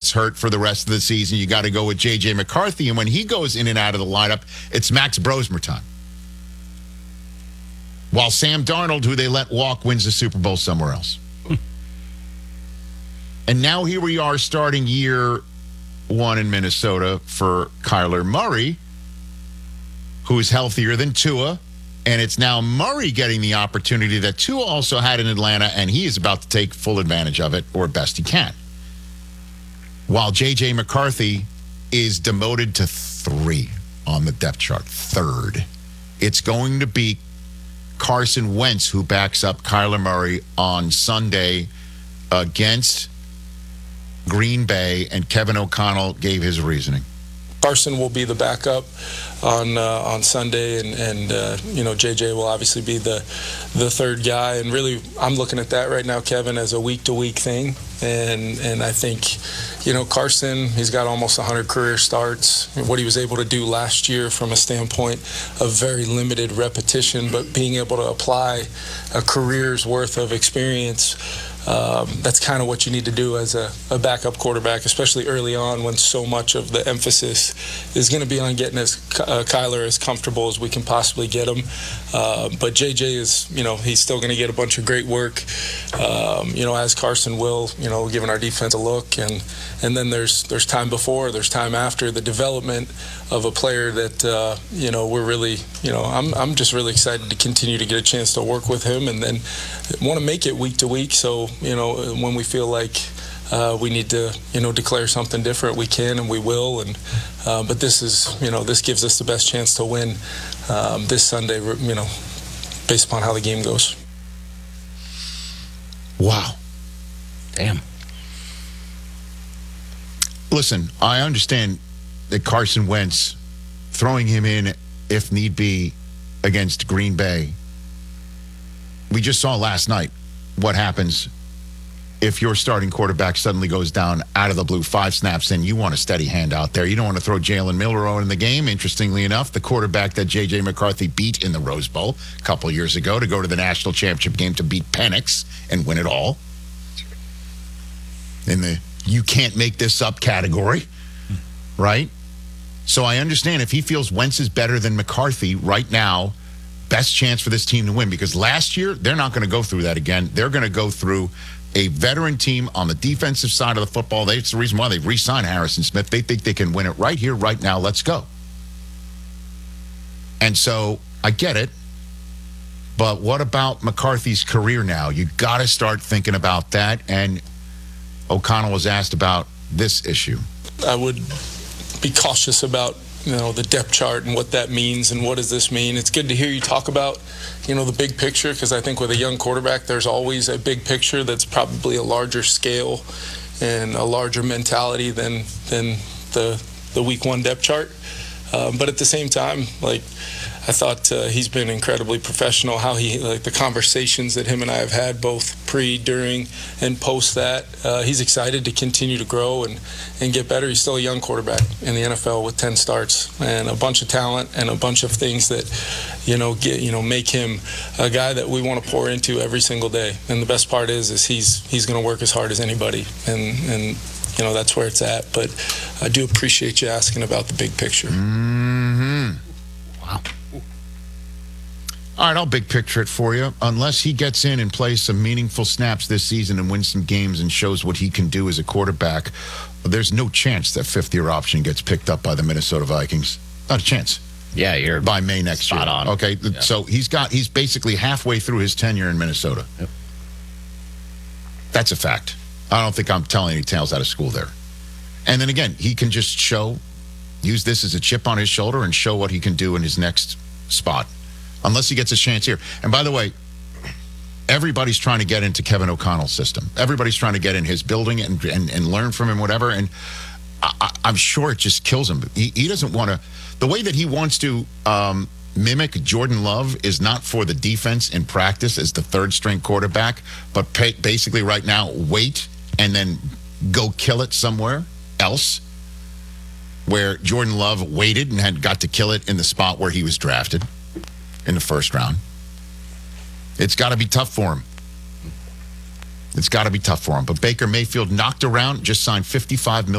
gets hurt for the rest of the season, you got to go with J.J. McCarthy. And when he goes in and out of the lineup, it's Max Brosmer time. While Sam Darnold, who they let walk, wins the Super Bowl somewhere else. And now here we are starting year one in Minnesota for Kyler Murray, who is healthier than Tua. And it's now Murray getting the opportunity that Tua also had in Atlanta, and he is about to take full advantage of it, or best he can. While J.J. McCarthy is demoted to 3 on the depth chart, 3rd. It's going to be Carson Wentz who backs up Kyler Murray on Sunday against Green Bay, and Kevin O'Connell gave his reasoning. Carson will be the backup on Sunday, and JJ will obviously be the third guy. And really, I'm looking at that right now, Kevin, as a week-to-week thing. And I think, Carson, he's got almost 100 career starts. What he was able to do last year from a standpoint of very limited repetition, but being able to apply a career's worth of experience. That's kind of what you need to do as a backup quarterback, especially early on when so much of the emphasis is going to be on getting Kyler as comfortable as we can possibly get him. But JJ is, he's still going to get a bunch of great work, as Carson will, giving our defense a look. And then there's time before, there's time after, the development of a player that, we're really, I'm just really excited to continue to get a chance to work with him, and then want to make it week to week. So, when we feel like we need to, declare something different, we can and we will. And but this is, this gives us the best chance to win this Sunday, based upon how the game goes. Wow. Damn. Listen, I understand that Carson Wentz, throwing him in if need be against Green Bay. We just saw last night what happens if your starting quarterback suddenly goes down out of the blue, 5 snaps in. You want a steady hand out there. You don't want to throw Jalen Milroe in the game. Interestingly enough, the quarterback that J.J. McCarthy beat in the Rose Bowl a couple years ago to go to the national championship game to beat Penix and win it all. In the you can't make this up category, right? So I understand if he feels Wentz is better than McCarthy right now, best chance for this team to win, because last year they're not going to go through that again. They're going to go through a veteran team on the defensive side of the football. It's the reason why they've re-signed Harrison Smith. They think they can win it right here, right now. Let's go. And so I get it. But what about McCarthy's career now? You got to start thinking about that. And O'Connell was asked about this issue. I would be cautious about the depth chart and what that means and what does this mean. It's good to hear you talk about, the big picture, because I think with a young quarterback, there's always a big picture that's probably a larger scale and a larger mentality than the week 1 depth chart. But at the same time, I thought he's been incredibly professional, how the conversations that him and I have had both pre, during, and post that. He's excited to continue to grow and get better. He's still a young quarterback in the NFL with 10 starts and a bunch of talent and a bunch of things that, make him a guy that we want to pour into every single day. And the best part is he's going to work as hard as anybody. And that's where it's at. But I do appreciate you asking about the big picture. Mm-hmm. Wow. All right, I'll big picture it for you. Unless he gets in and plays some meaningful snaps this season and wins some games and shows what he can do as a quarterback, there's no chance that 5th-year option gets picked up by the Minnesota Vikings. Not a chance. Yeah, you're by May next year. Spot on. Okay, yeah. So he's basically halfway through his tenure in Minnesota. Yep. That's a fact. I don't think I'm telling any tales out of school there. And then again, he can just use this as a chip on his shoulder and show what he can do in his next spot. Unless he gets a chance here. And by the way, everybody's trying to get into Kevin O'Connell's system. Everybody's trying to get in his building and learn from him, whatever. And I'm sure it just kills him. He doesn't want to. The way that he wants to mimic Jordan Love is not for the defense in practice as the 3rd-string quarterback, but basically right now wait and then go kill it somewhere else, where Jordan Love waited and got to kill it in the spot where he was drafted in the 1st round. It's got to be tough for him. It's got to be tough for him. But Baker Mayfield knocked around, just signed $55 million.